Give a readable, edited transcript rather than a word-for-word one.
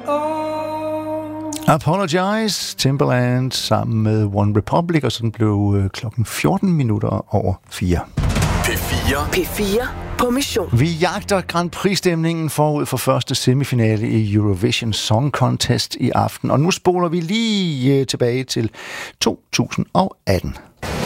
Apologize, Timbaland sammen med One Republic, og sådan blev klokken 14 minutter over 4. P4 på mission. Vi jagter Grand Prix-stemningen forud for første semifinale i Eurovision Song Contest i aften, og nu spoler vi lige tilbage til 2018.